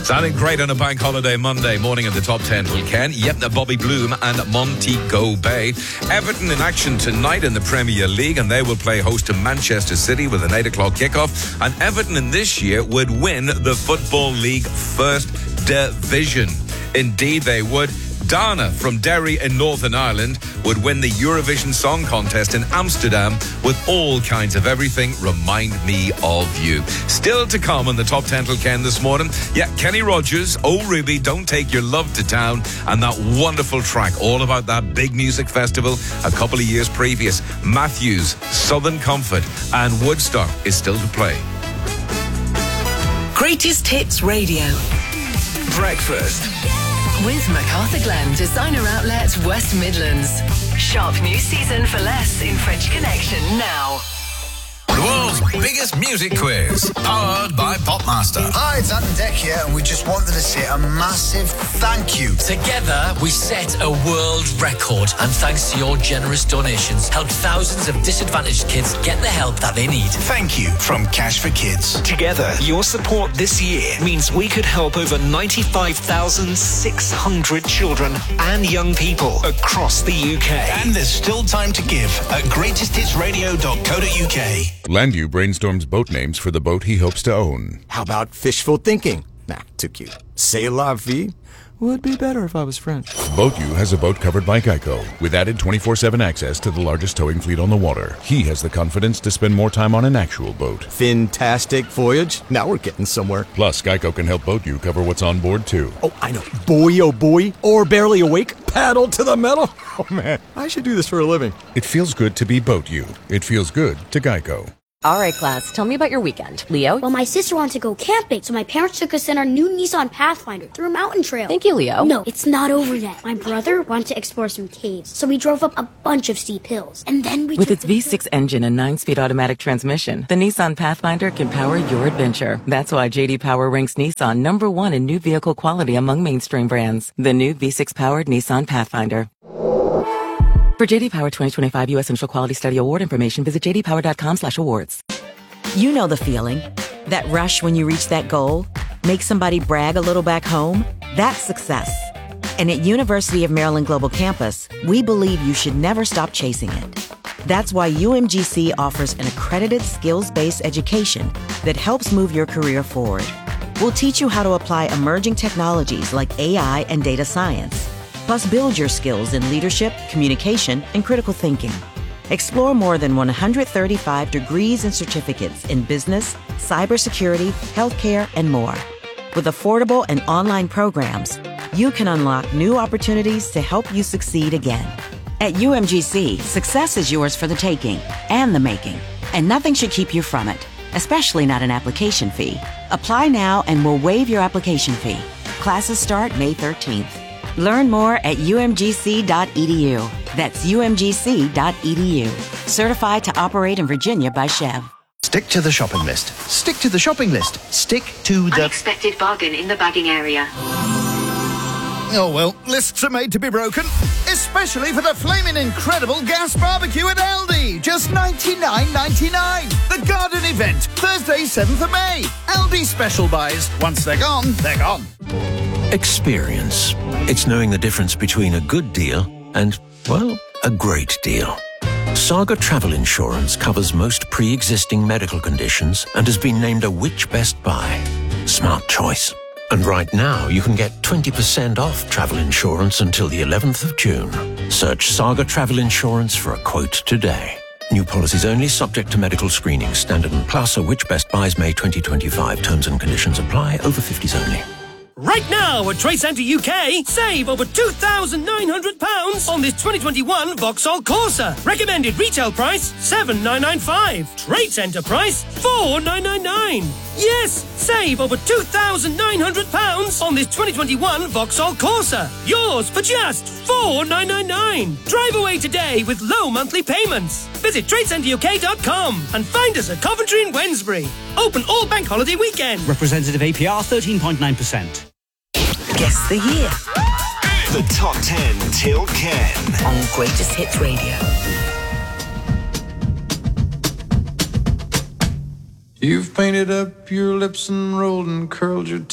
Sounding great on a bank holiday Monday morning in the top 10. Well, Ken, Bobby Bloom and Montego Bay. Everton in action tonight in the Premier League, and they will play host to Manchester City with an 8 o'clock kickoff. And Everton in this year would win the Football League First Division. Indeed, they would. Dana from Derry in Northern Ireland would win the Eurovision Song Contest in Amsterdam with All Kinds of Everything, Remind Me of You. Still to come in the top 10 till Ken this morning. Yeah, Kenny Rogers, Oh Ruby, Don't Take Your Love to Town, and that wonderful track all about that big music festival a couple of years previous. Matthews, Southern Comfort, and Woodstock is still to play. Greatest Hits Radio. Breakfast with MacArthur Glen Designer Outlets West Midlands. Shop new season for less in French Connection now. The world's biggest music quiz, powered by Popmaster. Hi, it's Ant and Dec here, and we just wanted to say a massive thank you. Together, we set a world record, and thanks to your generous donations, helped thousands of disadvantaged kids get the help that they need. Thank you from Cash for Kids. Together, your support this year means we could help over 95,600 children and young people across the UK. And there's still time to give at greatesthitsradio.co.uk. Landu brainstorms boat names for the boat he hopes to own. How about fishful thinking? Nah, too cute. C'est la vie would be better if I was French. BoatU has a boat covered by Geico, with added 24/7 access to the largest towing fleet on the water. He has the confidence to spend more time on an actual boat. Fantastic voyage. Now we're getting somewhere. Plus, Geico can help BoatU cover what's on board, too. Oh, I know. Boy, oh boy. Or barely awake. Paddle to the metal. Oh, man. I should do this for a living. It feels good to be BoatU. It feels good to Geico. All right, class, tell me about your weekend. Leo? Well, my sister wanted to go camping, so my parents took us in our new Nissan Pathfinder through a mountain trail. Thank you, Leo. No, it's not over yet. My brother wanted to explore some caves, so we drove up a bunch of steep hills. And then we With its V6 engine and 9-speed automatic transmission, the Nissan Pathfinder can power your adventure. That's why J.D. Power ranks Nissan #1 in new vehicle quality among mainstream brands. The new V6-powered Nissan Pathfinder. For J.D. Power 2025 U.S. Initial Quality Study Award information, visit jdpower.com/awards. You know the feeling. That rush when you reach that goal. Make somebody brag a little back home. That's success. And at University of Maryland Global Campus, we believe you should never stop chasing it. That's why UMGC offers an accredited skills-based education that helps move your career forward. We'll teach you how to apply emerging technologies like AI and data science. Plus, build your skills in leadership, communication, and critical thinking. Explore more than 135 degrees and certificates in business, cybersecurity, healthcare, and more. With affordable and online programs, you can unlock new opportunities to help you succeed again. At UMGC, success is yours for the taking and the making, and nothing should keep you from it, especially not an application fee. Apply now and we'll waive your application fee. Classes start May 13th. Learn more at umgc.edu. That's umgc.edu. Certified to operate in Virginia by Chev. Stick to the shopping list. Stick to the shopping list. Stick to the... Unexpected bargain in the bagging area. Oh, well, lists are made to be broken. Especially for the flaming incredible gas barbecue at Aldi. Just $99.99. The garden event, Thursday, 7th of May. Aldi special buys. Once they're gone, they're gone. Experience. It's knowing the difference between a good deal and, well, a great deal. Saga Travel Insurance covers most pre-existing medical conditions and has been named a Which Best Buy. Smart choice. And right now, you can get 20% off travel insurance until the 11th of June. Search Saga Travel Insurance for a quote today. New policies only, subject to medical screening. Standard and Plus, or Which Best Buys May 2025. Terms and conditions apply. Over 50s only. Right now at Trade Centre UK, save over £2,900 on this 2021 Vauxhall Corsa. Recommended retail price $7,995. Trade Centre price $4,999. Yes, save over £2,900 on this 2021 Vauxhall Corsa. Yours for just $4,999. Drive away today with low monthly payments. Visit TradeCentreUK.com and find us at Coventry and Wednesbury. Open all bank holiday weekend. Representative APR 13.9%. Guess the year. The top 10 till Ken. On Greatest Hits Radio. You've painted up your lips and rolled and curled your